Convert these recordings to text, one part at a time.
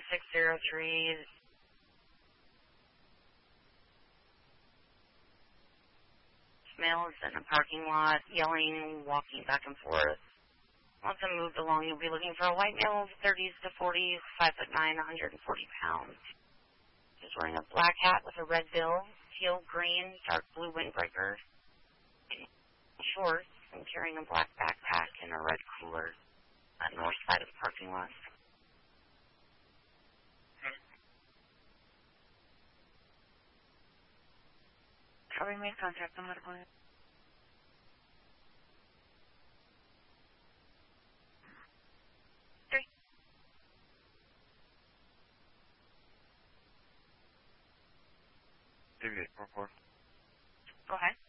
603. Male is in a parking lot, yelling, walking back and forth. Once I'm moved along, you'll be looking for a white male, 30s to 40s, 5'9", 140 pounds. He's wearing a black hat with a red bill, teal green, dark blue windbreaker, shorts, and carrying a black backpack and a red cooler on the north side of the parking lot. How we made contact on that point? Three. Go ahead.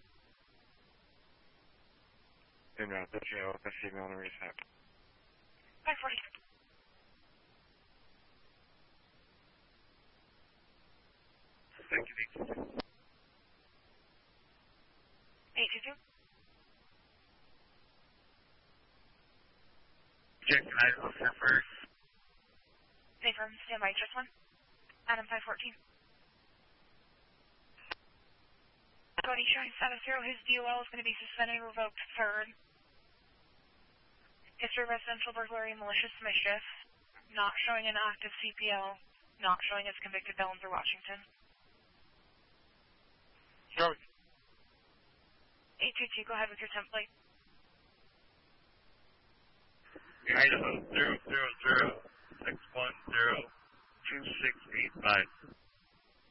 And the jail, the female in rehab. 540. Thank you. 822. Check, I officer first. Affirm, stand by, just one. Adam 514. Cody showing status 0, his DOL is going to be suspended and revoked third. History of residential burglary and malicious mischief. Not showing an active CPL. Not showing as convicted felon through Washington. Sure. 822, go ahead with your template. Idaho 000 610 2685.